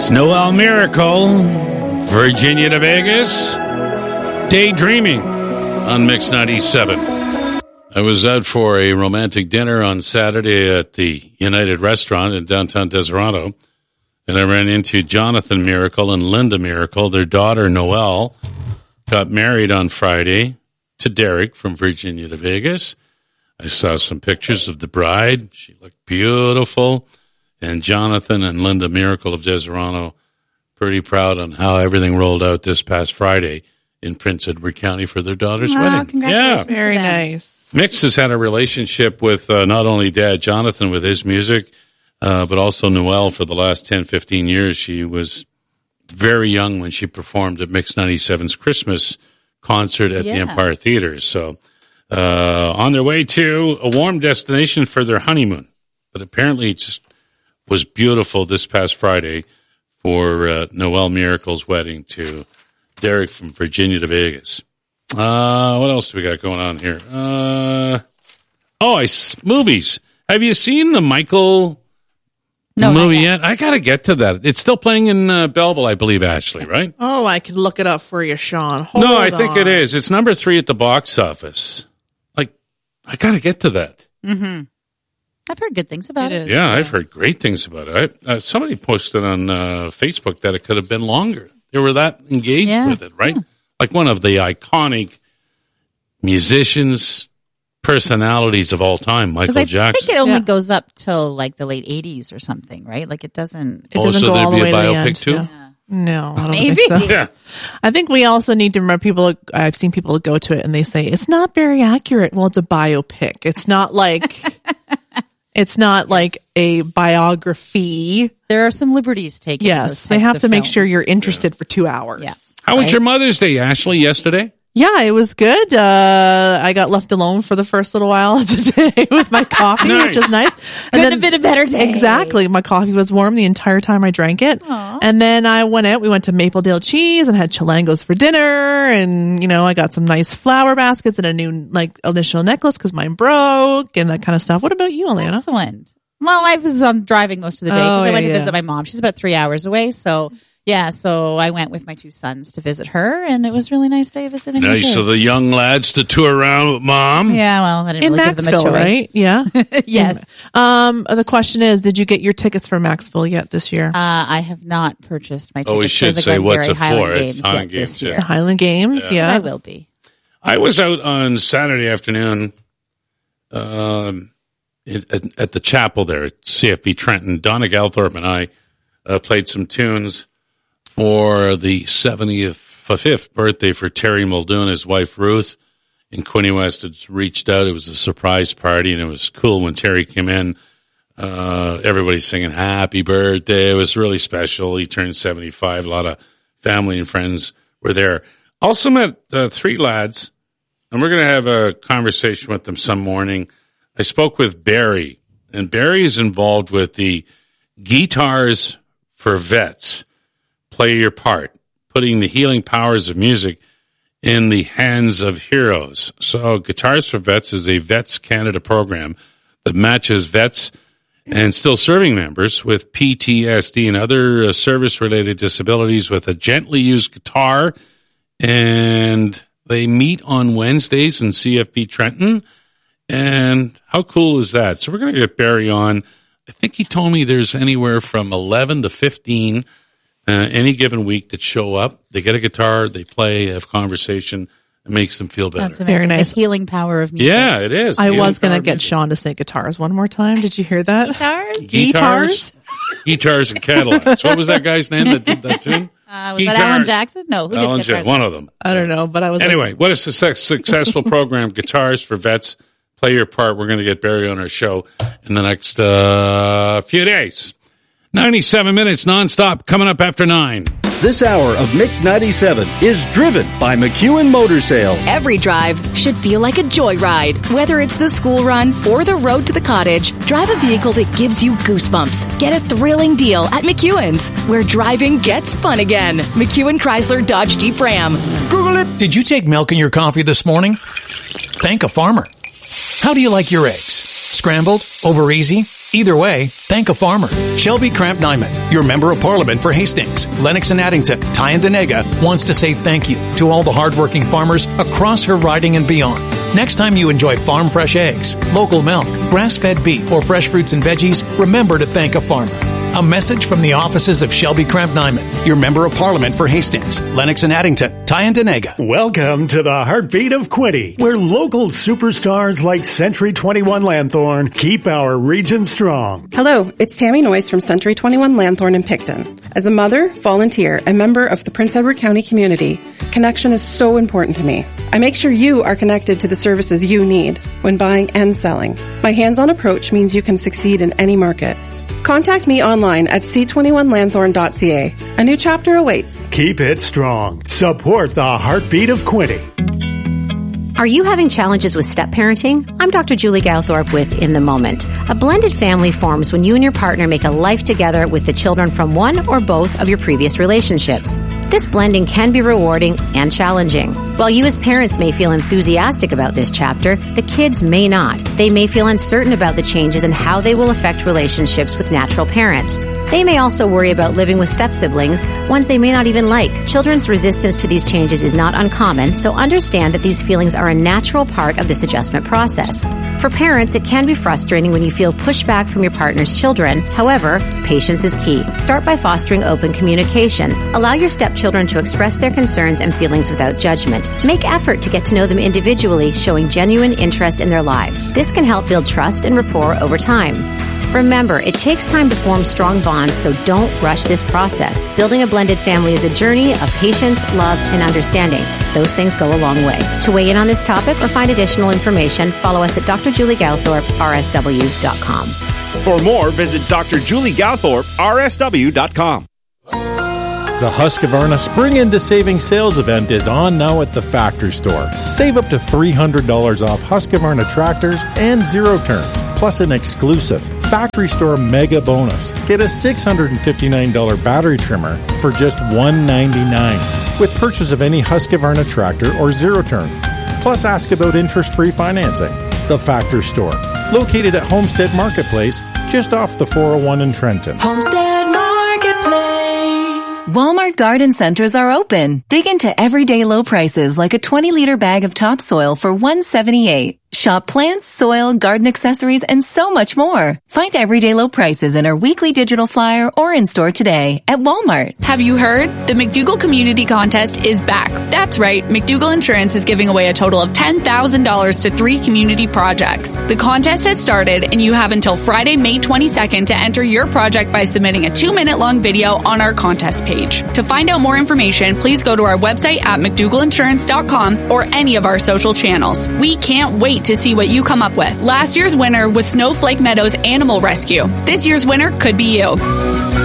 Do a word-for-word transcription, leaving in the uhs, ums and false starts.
It's Noel Miracle, Virginia to Vegas, Daydreaming on Mix ninety-seven. I was out for a romantic dinner on Saturday at the United Restaurant in downtown Desirado, and I ran into Jonathan Miracle and Linda Miracle. Their daughter, Noelle, got married on Friday to Derek from Virginia to Vegas. I saw some pictures of the bride. She looked beautiful. And Jonathan and Linda Miracle of Desirado, pretty proud on how everything rolled out this past Friday in Prince Edward County for their daughter's wow, wedding. Congratulations. Yeah, very nice. Mix has had a relationship with uh, not only Dad Jonathan with his music, uh, but also Noelle for the last ten, fifteen years. She was very young when she performed at Mix ninety-seven's Christmas concert at yeah. the Empire Theater. So uh, on their way to a warm destination for their honeymoon. But apparently it just was beautiful this past Friday for uh, Noel Miracle's wedding to Derek from Virginia to Vegas. Uh, what else do we got going on here? Uh, oh, I, movies. Have you seen the Michael no, movie yet? I got to get to that. It's still playing in uh, Belleville, I believe, Ashley, right? Oh, I could look it up for you, Sean. Hold no, I think on. it is. It's number three at the box office. Like, I got to get to that. Mm-hmm. I've heard good things about It it. is. Yeah, I've heard great things about it. I, uh, somebody posted on uh, Facebook that it could have been longer. They were that engaged Yeah. with it, right? Yeah. Like one of the iconic musicians, personalities of all time, Michael I Jackson. think it only Yeah. goes up till like the late eighties or something, right? Like it doesn't. It Oh, doesn't so go there'd all the be a way to the biopic end. too? Yeah. No, I don't Maybe. think so. Yeah. I think we also need to remember people, I've seen people go to it and they say, it's not very accurate. Well, it's a biopic. It's not like, it's not like a biography. There are some liberties taken. in Yes. those They types have of to make films. sure you're interested for two hours. Yeah. How was right? your Mother's Day, Ashley, yesterday? Yeah, it was good. Uh, I got left alone for the first little while of the day with my coffee, Nice. which is nice. Couldn't have been a better day. Exactly. My coffee was warm the entire time I drank it. Aw. And then I went out, we went to Maple Dale Cheese and had chilangos for dinner. And, you know, I got some nice flower baskets and a new, like, initial necklace because mine broke and that kind of stuff. What about you, Alana? Excellent. Well, I was um, driving most of the day because Oh, I yeah, went to yeah. visit my mom. She's about three hours away. So, yeah, so I went with my two sons to visit her, and it was a really nice day visiting her. Nice too. of the young lads to tour around with Mom. Yeah, well, I didn't In really give them a Maxville, choice. right? Yeah. Yes. Um, the question is, did you get your tickets for Maxville yet this year? Uh, I have not purchased my tickets Oh, we for should the say what's Glengarry it for. Highland It's Games Highland yet Games, this yeah. year. The Highland Games, But yeah. I will be. I was out on Saturday afternoon um, at, at, at the chapel there at C F B Trenton. Donna Galthorpe and I uh, played some tunes for the seventy-fifth birthday for Terry Muldoon. His wife, Ruth, in Quinny West had reached out. It was a surprise party, and it was cool when Terry came in. Uh, everybody singing happy birthday. It was really special. He turned seventy-five. A lot of family and friends were there. Also met uh, three lads, and we're going to have a conversation with them some morning. I spoke with Barry, and Barry is involved with the Guitars for Vets. Play your part, putting the healing powers of music in the hands of heroes. So Guitars for Vets is a Vets Canada program that matches vets and still serving members with P T S D and other uh, service-related disabilities with a gently used guitar. And they meet on Wednesdays in C F B Trenton. And how cool is that? So we're going to get Barry on. I think he told me there's anywhere from eleven to fifteen uh, any given week that show up. They get a guitar, they play, have conversation. It makes them feel better. That's amazing. Very nice. The healing power of music. Yeah, it is. I Healing was going power to of get music. Sean to say guitars one more time. Did you hear that? Guitars? Guitars, guitars and Cadillacs. What was that guy's name that did that tune? Uh, was that Alan Jackson? No, who did Alan guitars? Jackson, one of them. I don't know, but I was Anyway, like, what a success, successful program, Guitars for Vets. Play your part. We're going to get Barry on our show in the next uh, few days. ninety-seven minutes nonstop coming up after nine. This hour of Mix ninety-seven is driven by McEwen Motor Sales. Every drive should feel like a joyride. Whether it's the school run or the road to the cottage, drive a vehicle that gives you goosebumps. Get a thrilling deal at McEwen's, where driving gets fun again. McEwen Chrysler Dodge Jeep Ram. Google it. Did you take milk in your coffee this morning? Thank a farmer. How do you like your eggs? Scrambled? Over easy? Either way, thank a farmer. Shelby Cramp Nyman, your Member of Parliament for Hastings, Lennox and Addington, Tyendinaga, wants to say thank you to all the hardworking farmers across her riding and beyond. Next time you enjoy farm fresh eggs, local milk, grass-fed beef, or fresh fruits and veggies, remember to thank a farmer. A message from the offices of Shelby Cramp Nyman, your Member of Parliament for Hastings, Lennox and Addington, Tyendinaga. Welcome to the heartbeat of Quinte, where local superstars like Century twenty-one Lanthorn keep our region strong. Hello, it's Tammy Noyce from Century twenty-one Lanthorn in Picton. As a mother, volunteer, and member of the Prince Edward County community, connection is so important to me. I make sure you are connected to the services you need when buying and selling. My hands-on approach means you can succeed in any market. Contact me online at c twenty-one lanthorn dot c a. A new chapter awaits. Keep it strong. Support the heartbeat of Quinte. Are you having challenges with step parenting? I'm Doctor Julie Gowthorpe with In the Moment. A blended family forms when you and your partner make a life together with the children from one or both of your previous relationships. This blending can be rewarding and challenging. While you as parents may feel enthusiastic about this chapter, the kids may not. They may feel uncertain about the changes and how they will affect relationships with natural parents. They may also worry about living with step-siblings, ones they may not even like. Children's resistance to these changes is not uncommon, so understand that these feelings are a natural part of this adjustment process. For parents, it can be frustrating when you feel pushback from your partner's children. However, patience is key. Start by fostering open communication. Allow your stepchildren to express their concerns and feelings without judgment. Make effort to get to know them individually, showing genuine interest in their lives. This can help build trust and rapport over time. Remember, it takes time to form strong bonds, so don't rush this process. Building a blended family is a journey of patience, love, and understanding. Those things go a long way. To weigh in on this topic or find additional information, follow us at Doctor Julie Gowthorpe R S W dot com. For more, visit Doctor Julie Gowthorpe R S W dot com. The Husqvarna Spring Into Savings Sales event is on now at the Factory Store. Save up to three hundred dollars off Husqvarna tractors and zero turns, plus an exclusive Factory Store Mega Bonus. Get a six hundred fifty-nine dollars battery trimmer for just one hundred ninety-nine dollars with purchase of any Husqvarna tractor or zero turn. Plus ask about interest-free financing. The Factory Store, located at Homestead Marketplace, just off the four oh one in Trenton. Homestead Marketplace. Walmart garden centers are open. Dig into everyday low prices like a twenty liter bag of topsoil for one hundred seventy-eight dollars. Shop plants, soil, garden accessories, and so much more. Find everyday low prices in our weekly digital flyer or in-store today at Walmart. Have you heard? The McDougall Community Contest is back. That's right. McDougall Insurance is giving away a total of ten thousand dollars to three community projects. The contest has started, and you have until Friday, May twenty-second to enter your project by submitting a two-minute long video on our contest page. To find out more information, please go to our website at mcdougall insurance dot com or any of our social channels. We can't wait to see what you come up with. Last year's winner was Snowflake Meadows Animal Rescue. This year's winner could be you.